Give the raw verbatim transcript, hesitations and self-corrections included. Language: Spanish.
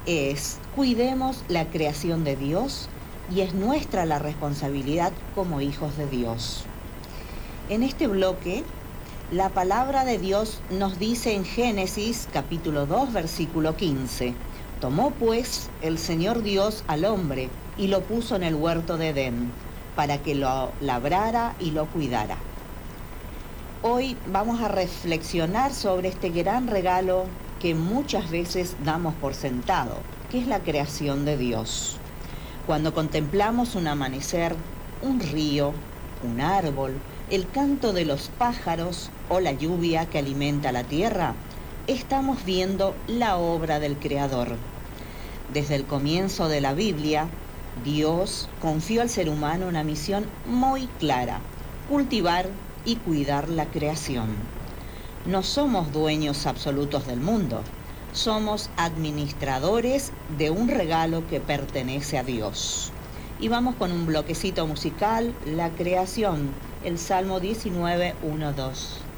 es: cuidemos la creación de Dios y es nuestra la responsabilidad como hijos de Dios. En este bloque, la palabra de Dios nos dice en Génesis capítulo dos, versículo quince: tomó pues el Señor Dios al hombre y lo puso en el huerto de Edén, para que lo labrara y lo cuidara. Hoy vamos a reflexionar sobre este gran regalo que muchas veces damos por sentado, que es la creación de Dios. Cuando contemplamos un amanecer, un río, un árbol, el canto de los pájaros o la lluvia que alimenta la tierra, estamos viendo la obra del Creador. Desde el comienzo de la Biblia, Dios confió al ser humano una misión muy clara: cultivar y cuidar la creación. No somos dueños absolutos del mundo, somos administradores de un regalo que pertenece a Dios. Y vamos con un bloquecito musical, la creación, el Salmo diecinueve, uno, dos.